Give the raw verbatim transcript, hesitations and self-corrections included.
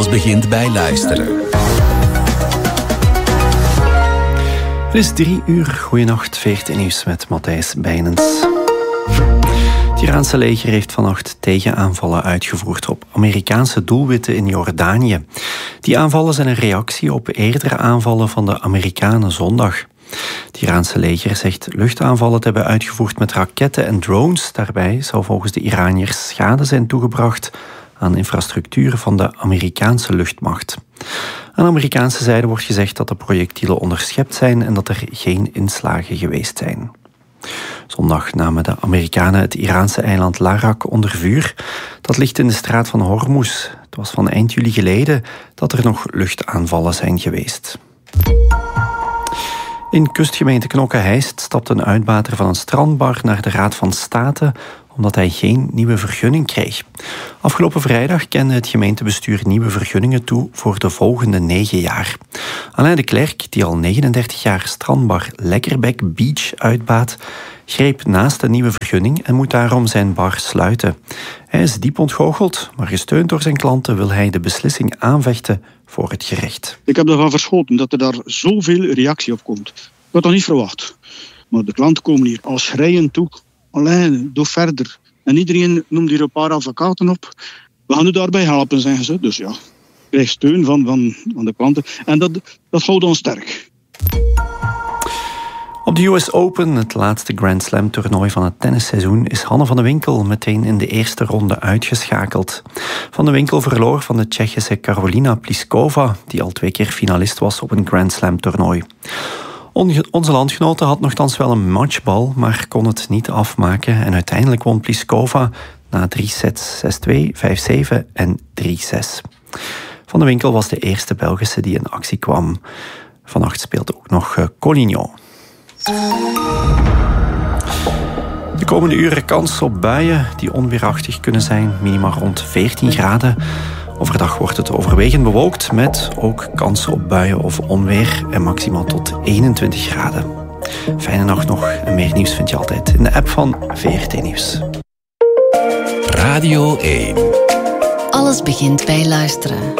begint bij luisteren. Het is drie uur. Goeienacht, V R T Nieuws met Matthijs Bijnens. Het Iraanse leger heeft vannacht tegenaanvallen uitgevoerd op Amerikaanse doelwitten in Jordanië. Die aanvallen zijn een reactie op eerdere aanvallen van de Amerikanen zondag. Het Iraanse leger zegt luchtaanvallen te hebben uitgevoerd met raketten en drones. Daarbij zou volgens de Iraniërs schade zijn toegebracht aan infrastructuur van de Amerikaanse luchtmacht. Aan de Amerikaanse zijde wordt gezegd dat de projectielen onderschept zijn en dat er geen inslagen geweest zijn. Zondag namen de Amerikanen het Iraanse eiland Larak onder vuur. Dat ligt in de straat van Hormuz. Het was van eind juli geleden dat er nog luchtaanvallen zijn geweest. In kustgemeente Knokke-Heist stapte een uitbater van een strandbar naar de Raad van State omdat hij geen nieuwe vergunning kreeg. Afgelopen vrijdag kende het gemeentebestuur nieuwe vergunningen toe voor de volgende negen jaar. Alain de Klerk, die al negenendertig jaar strandbar Lekkerbek Beach uitbaat, greep naast de nieuwe vergunning en moet daarom zijn bar sluiten. Hij is diep ontgoocheld, maar gesteund door zijn klanten wil hij de beslissing aanvechten voor het gerecht. Ik heb ervan verschoten dat er daar zoveel reactie op komt. Ik had dat niet verwacht. Maar de klanten komen hier al schreiend toe. Alleen, doe verder. En iedereen noemt hier een paar advocaten op. We gaan u daarbij helpen, zeggen ze. Dus ja, ik krijg steun van, van, van de klanten. En dat, dat houdt ons sterk. Op de U S Open, het laatste Grand Slam toernooi van het tennisseizoen, is Hanne van de Winkel meteen in de eerste ronde uitgeschakeld. Van de Winkel verloor van de Tsjechische Karolina Pliskova, die al twee keer finalist was op een Grand Slam toernooi. Onze landgenote had nogthans wel een matchbal, maar kon het niet afmaken. En uiteindelijk won Pliskova na drie sets zes twee, vijf zeven en drie zes. Van de Winkel was de eerste Belgische die in actie kwam. Vannacht speelde ook nog Collignon. De komende uren kans op buien die onweerachtig kunnen zijn, minimaal rond veertien graden. Overdag wordt het overwegend bewolkt met ook kans op buien of onweer en maximaal tot eenentwintig graden. Fijne nacht nog en meer nieuws vind je altijd in de app van V R T Nieuws. Radio één. Alles begint bij luisteren.